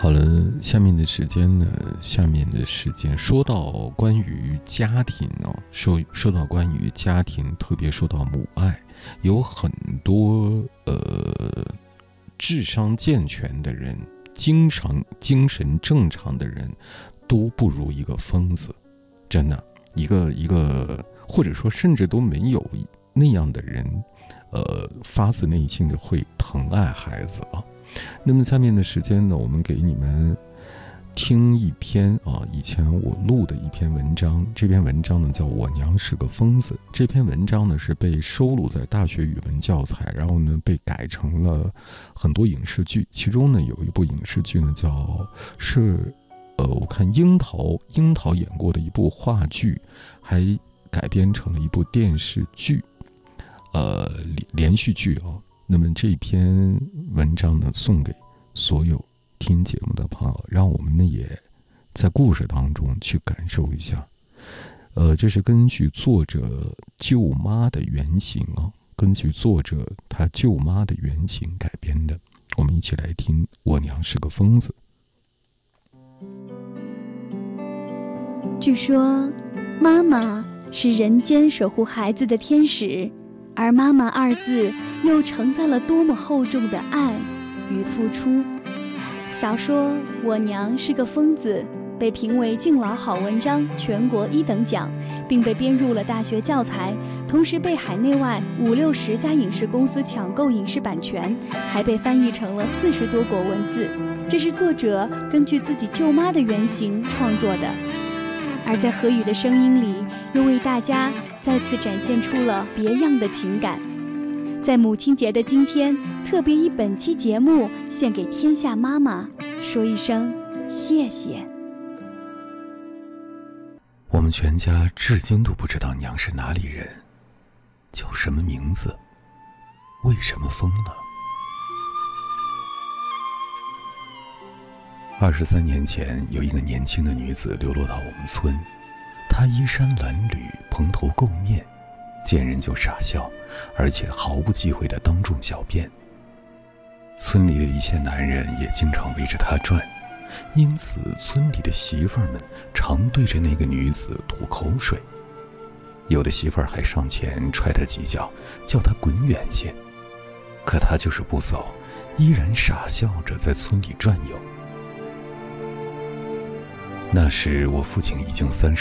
好了，下面的时间说到关于家庭说到关于家庭，特别说到母爱，有很多智商健全的人，精神正常的人，都不如一个疯子，真的，一个或者说甚至都没有那样的人，发自内心的会疼爱孩子啊。那么下面的时间呢，我们给你们听一篇以前我录的一篇文章。这篇文章呢叫《我娘是个疯子》。这篇文章呢是被收录在大学语文教材，然后呢被改成了很多影视剧。其中呢有一部影视剧呢我看樱桃演过的一部话剧，还改编成了一部电视剧，连续剧啊。那么这篇文章呢，送给所有听节目的朋友，让我们呢也在故事当中去感受一下。这是根据作者舅妈的原型根据作者他舅妈的原型改编的。我们一起来听《我娘是个疯子》。 据说，妈妈是人间守护孩子的天使。而妈妈二字又承载了多么厚重的爱与付出。小说《我娘是个疯子》被评为敬老好文章全国1等奖，并被编入了大学教材，同时被海内外50-60家影视公司抢购影视版权，还被翻译成了40多国文字。这是作者根据自己舅妈的原型创作的。而在何宇的声音里，又为大家再次展现出了别样的情感。在母亲节的今天，特别以本期节目献给天下妈妈，说一声谢谢。 我们全家至今都不知道娘是哪里人，叫什么名字，为什么疯了。23年前，有一个年轻的女子流落到我们村，她衣衫褴褛，蓬头垢面，见人就傻笑，而且毫不忌讳地当众小便。村里的一些男人也经常围着她转，因此村里的媳妇儿们常对着那个女子吐口水，有的媳妇儿还上前踹她几脚，叫她滚远些，可她就是不走，依然傻笑着在村里转悠。那时我父亲已经30